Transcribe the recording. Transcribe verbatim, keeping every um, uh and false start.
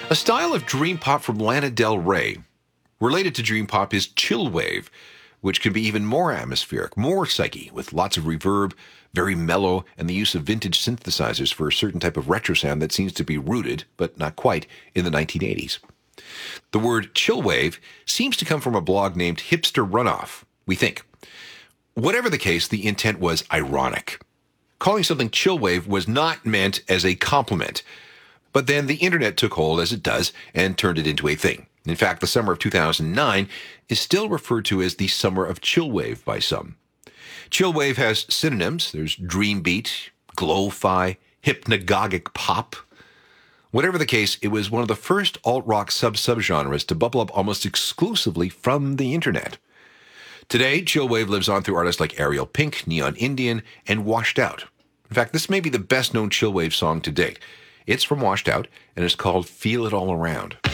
A style of dream pop from Lana Del Rey. Related to dream pop is chill wave, which can be even more atmospheric, more psyche, with lots of reverb, very mellow, and the use of vintage synthesizers for a certain type of retro sound that seems to be rooted, but not quite, in the nineteen eighties. The word chill wave seems to come from a blog named Hipster Runoff, we think. Whatever the case, the intent was ironic. Calling something chill wave was not meant as a compliment. But then the internet took hold, as it does, and turned it into a thing. In fact, the summer of two thousand nine is still referred to as the summer of chillwave by some. Chillwave has synonyms. There's dream beat, glow-fi, hypnagogic pop. Whatever the case, it was one of the first alt-rock sub-subgenres to bubble up almost exclusively from the internet. Today, chillwave lives on through artists like Ariel Pink, Neon Indian, and Washed Out. In fact, this may be the best-known chillwave song to date. It's from Washed Out, and it's called Feel It All Around.